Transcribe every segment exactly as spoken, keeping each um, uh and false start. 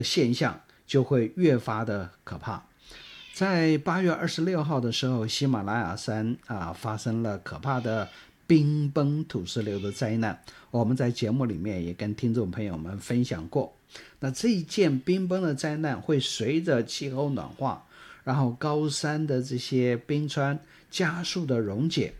现象就会越发的可怕。在八月二十六号的时候，喜马拉雅山啊发生了可怕的冰崩土石流的灾难，我们在节目里面也跟听众朋友们分享过。那这一件冰崩的灾难会随着气候暖化，然后高山的这些冰川加速的溶解，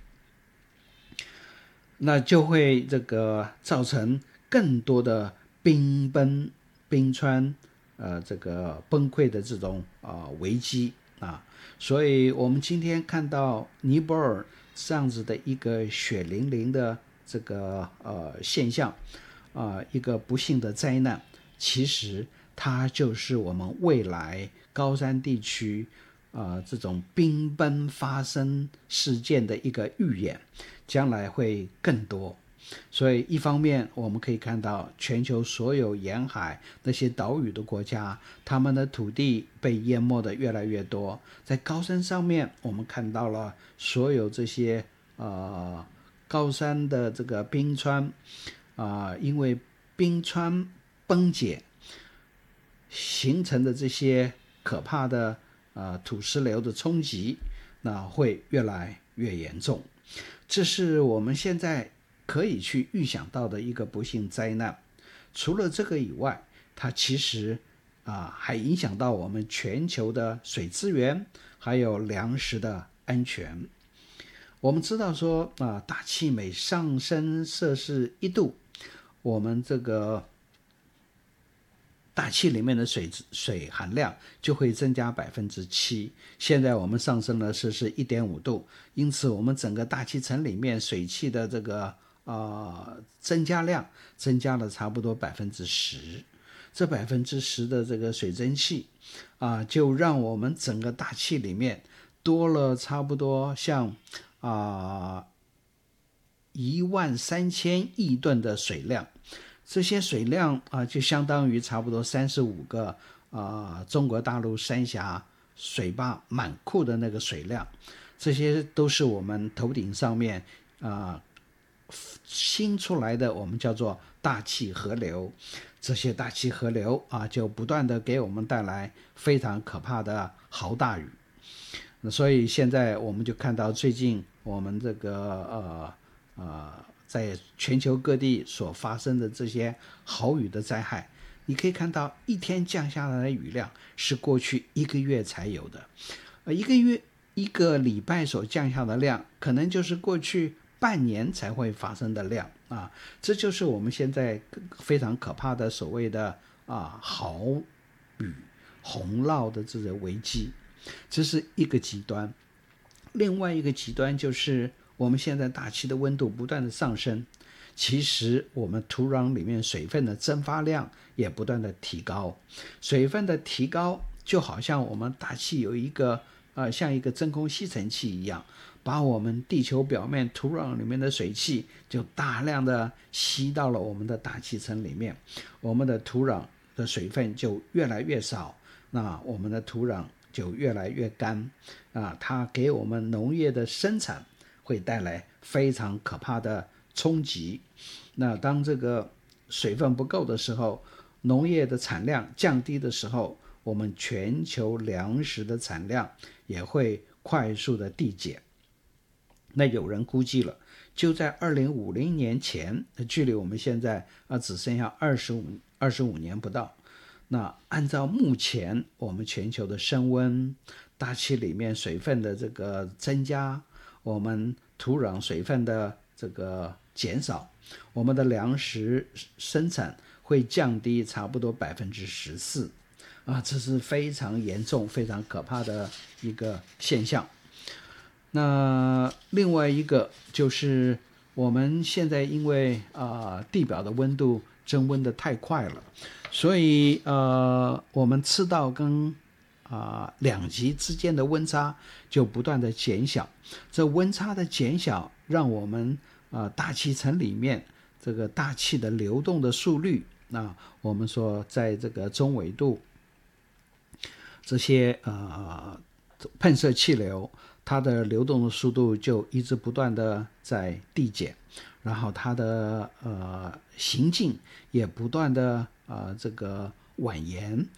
那就会这个造成更多的冰崩冰川呃这个崩溃的这种啊、呃、危机啊。所以我们今天看到尼泊尔这样子的一个血淋淋的这个呃现象啊、呃，一个不幸的灾难，其实它就是我们未来高山地区呃这种冰崩发生事件的一个预演，将来会更多。所以一方面我们可以看到全球所有沿海那些岛屿的国家，他们的土地被淹没的越来越多。在高山上面我们看到了所有这些呃高山的这个冰川啊、呃，因为冰川崩解形成的这些可怕的呃土石流的冲击，那会越来越严重。这是我们现在可以去预想到的一个不幸灾难。除了这个以外，它其实啊还影响到我们全球的水资源，还有粮食的安全。我们知道说啊，大气每上升摄氏一度，我们这个大气里面的水水含量就会增加百分之七。现在我们上升了摄氏一点五度，因此我们整个大气层里面水汽的这个呃增加量增加了差不多百分之十。这百分之十的这个水蒸气啊、呃，就让我们整个大气里面多了差不多像啊一万三千亿吨的水量。这些水量啊、呃，就相当于差不多三十五个啊、呃、中国大陆三峡水坝满库的那个水量。这些都是我们头顶上面啊、呃、新出来的，我们叫做大气河流。这些大气河流啊，就不断的给我们带来非常可怕的豪大雨。所以现在我们就看到最近我们这个呃呃在全球各地所发生的这些豪雨的灾害，你可以看到一天降下来的雨量是过去一个月才有的，呃一个月一个礼拜所降下的量，可能就是过去半年才会发生的量啊。这就是我们现在非常可怕的所谓的啊豪雨洪涝的这个危机。这是一个极端。另外一个极端就是我们现在大气的温度不断的上升，其实我们土壤里面水分的蒸发量也不断的提高。水分的提高就好像我们大气有一个呃像一个真空吸尘器一样，把我们地球表面土壤里面的水汽就大量的吸到了我们的大气层里面，我们的土壤的水分就越来越少，那我们的土壤就越来越干啊，它给我们农业的生产会带来非常可怕的冲击。那当这个水分不够的时候，农业的产量降低的时候，我们全球粮食的产量也会快速的递减。那有人估计了，就在二零五零年前，距离我们现在啊只剩下二十五二十五年不到。那按照目前我们全球的升温，大气里面水分的这个增加，我们土壤水分的这个减少，我们的粮食生产会降低差不多百分之十四啊，这是非常严重、非常可怕的一个现象。那另外一个就是我们现在因为啊、呃、地表的温度增温的太快了，所以呃我们赤道跟啊、呃、两极之间的温差就不断的减小。这温差的减小，让我们啊、呃、大气层里面这个大气的流动的速率，那我们说在这个中纬度这些呃喷射气流，它的流动的速度就一直不断的在递减，然后它的呃行进也不断的呃这个蜿蜒，